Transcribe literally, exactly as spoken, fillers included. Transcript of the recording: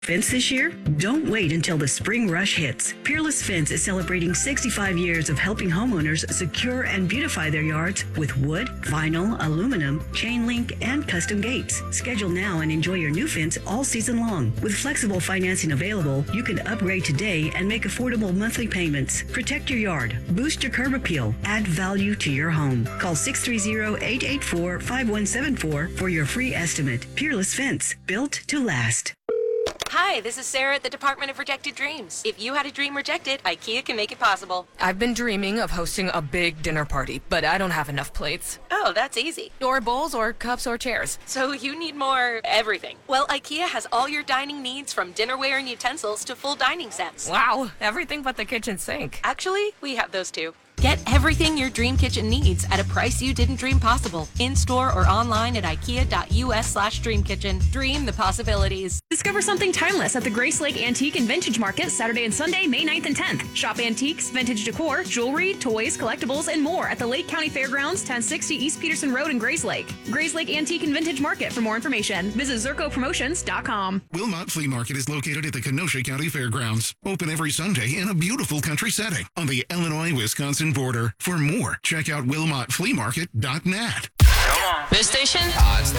Fence this year? Don't wait until the spring rush hits. Peerless Fence is celebrating sixty-five years of helping homeowners secure and beautify their yards with wood, vinyl, aluminum, chain link, and custom gates. Schedule now and enjoy your new fence all season long. With flexible financing available, you can upgrade today and make affordable monthly payments. Protect your yard, boost your curb appeal, add value to your home. Call six three zero, eight eight four, five one seven four for your free estimate. Peerless Fence, built to last. Hi, this is Sarah at the Department of Rejected Dreams. If you had a dream rejected, IKEA can make it possible. I've been dreaming of hosting a big dinner party, but I don't have enough plates. Oh, that's easy. Or bowls, or cups, or chairs. So you need more everything. Well, IKEA has all your dining needs, from dinnerware and utensils to full dining sets. Wow, everything but the kitchen sink. Actually, we have those too. Get everything your dream kitchen needs at a price you didn't dream possible. In-store or online at ikea.us slash dreamkitchen. Dream the possibilities. Discover something timeless at the Grace Lake Antique and Vintage Market Saturday and Sunday, May ninth and tenth. Shop antiques, vintage decor, jewelry, toys, collectibles, and more at the Lake County Fairgrounds, ten sixty East Peterson Road in Grace Lake. Grace Lake Antique and Vintage Market. For more information, visit zerko promotions dot com. Wilmot Flea Market is located at the Kenosha County Fairgrounds. Open every Sunday in a beautiful country setting on the Illinois-Wisconsin border. For more, check out wilmot flea market dot net. This station? Uh, it's the